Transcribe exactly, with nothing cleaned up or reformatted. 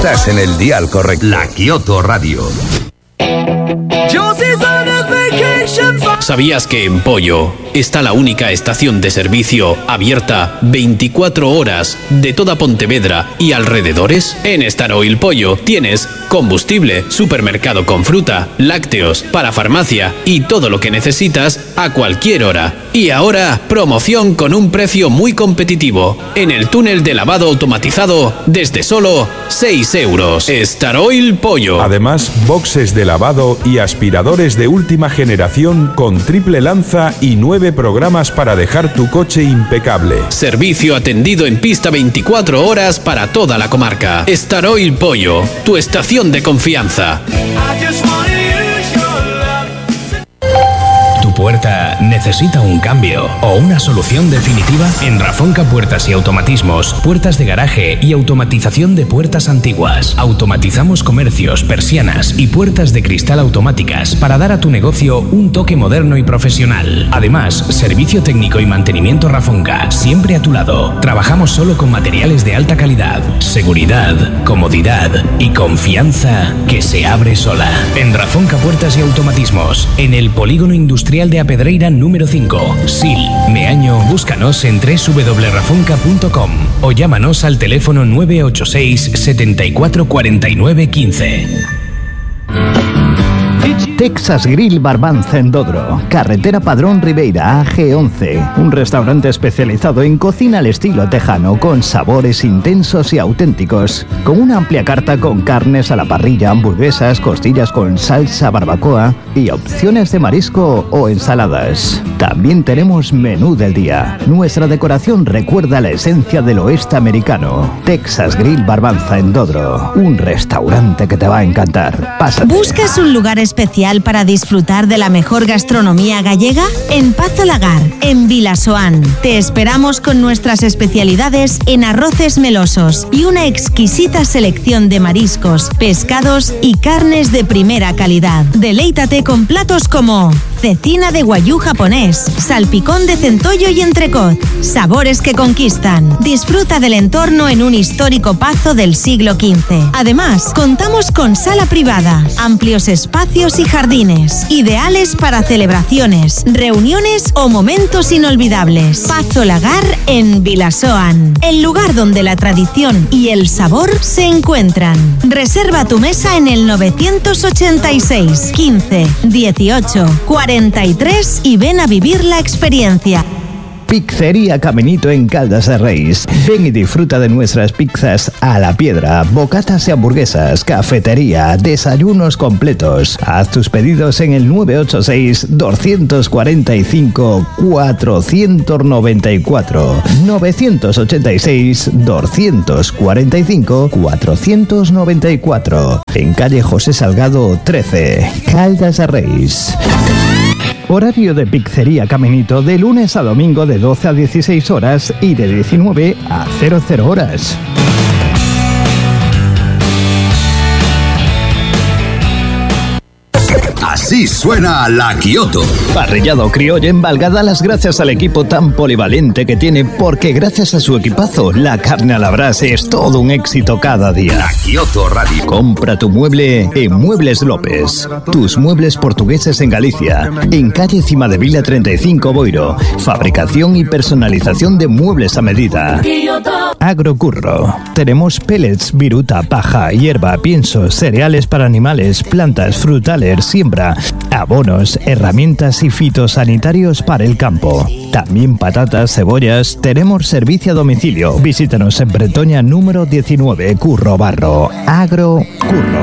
Estás en el dial correcto. La Kioto Radio. ¿Sabías que en Pollo está la única estación de servicio abierta veinticuatro horas de toda Pontevedra y alrededores? En Staroil Pollo tienes combustible, supermercado con fruta, lácteos, para farmacia y todo lo que necesitas a cualquier hora. Y ahora, promoción con un precio muy competitivo. En el túnel de lavado automatizado desde solo seis euros. Staroil Pollo. Además, boxes de lavado y aspiradores de última generación con triple lanza y nueve programas para dejar tu coche impecable. Servicio atendido en pista veinticuatro horas para toda la comarca. Staroil Pollo, tu estación de confianza. ¿Tu puerta necesita un cambio o una solución definitiva? En Rafonca Puertas y Automatismos, puertas de garaje y automatización de puertas antiguas. Automatizamos comercios, persianas y puertas de cristal automáticas para dar a tu negocio un toque moderno y profesional. Además, servicio técnico y mantenimiento Rafonca, siempre a tu lado. Trabajamos solo con materiales de alta calidad, seguridad, comodidad y confianza que se abre sola. En Rafonca Puertas y Automatismos, en el Polígono Industrial de Apedreira número cinco, Sil, Meaño. Búscanos en doble u doble u doble u punto rafonca punto com o llámanos al teléfono nueve ocho seis, setenta y cuatro, cuarenta y nueve, quince. Texas Grill Barbanza en Dodro, carretera Padrón Ribeira A G once, un restaurante especializado en cocina al estilo tejano con sabores intensos y auténticos, con una amplia carta con carnes a la parrilla, hamburguesas, costillas con salsa barbacoa y opciones de marisco o ensaladas. También tenemos menú del día. Nuestra decoración recuerda la esencia del oeste americano. Texas Grill Barbanza en Dodro, un restaurante que te va a encantar. Pásate. ¿Buscas un lugar especial para disfrutar de la mejor gastronomía gallega? En Pazo Lagar, en Vilasoán. Te esperamos con nuestras especialidades en arroces melosos y una exquisita selección de mariscos, pescados y carnes de primera calidad. Deleítate con platos como cecina de guayú japonés, salpicón de centollo y entrecot, sabores que conquistan. Disfruta del entorno en un histórico pazo del siglo quince. Además, contamos con sala privada, amplios espacios y jardines, ideales para celebraciones, reuniones o momentos inolvidables. Pazo Lagar en Vilasoán, el lugar donde la tradición y el sabor se encuentran. Reserva tu mesa en el novecientos ochenta y seis, quince, dieciocho, cuarenta y tres y ven a vivir la experiencia. Pizzería Caminito en Caldas de Reis. Ven y disfruta de nuestras pizzas a la piedra, bocatas y hamburguesas, cafetería, desayunos completos. Haz tus pedidos en el nueve ocho seis, dos cuatro cinco, cuatro nueve cuatro. novecientos ochenta y seis, dos cuatro cinco, cuatro nueve cuatro. En calle José Salgado trece, Caldas de Reis. Horario de Pizzería Caminito de lunes a domingo de doce a dieciséis horas y de diecinueve a cero cero horas. Así suena la Kioto. Parrillado criolla en Valga da las gracias al equipo tan polivalente que tiene, porque gracias a su equipazo, la carne a la brasa es todo un éxito cada día. La Kioto Radio. Compra tu mueble en Muebles López. Tus muebles portugueses en Galicia. En calle Cimadevila treinta y cinco, Boiro. Fabricación y personalización de muebles a medida. Agrocurro. Tenemos pellets, viruta, paja, hierba, piensos, cereales para animales, plantas, frutales, siembra, abonos, herramientas y fitosanitarios para el campo. También patatas, cebollas. Tenemos servicio a domicilio. Visítanos en Bretoña número diecinueve, Curro Barro. Agrocurro.